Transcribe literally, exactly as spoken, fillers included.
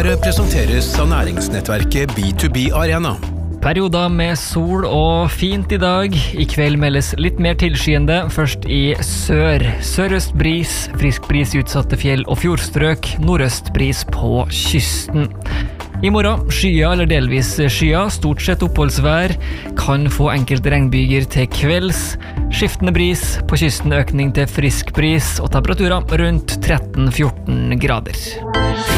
Nyhetsbrevet presenteres av næringsnettverket B to B Arena. Perioder med sol og fint i dag. I kveld meldes litt mer tilskyende, først i sør. Sørøst bris, frisk bris i utsatte fjell og fjordstrøk, nordøst bris på kysten. I morgen skyer eller delvis skyer, stort sett oppholdsvær, kan få enkelte regnbyger til kvelds. Skiftende bris, på kysten økning til frisk bris og temperaturer rundt tretten til fjorten grader.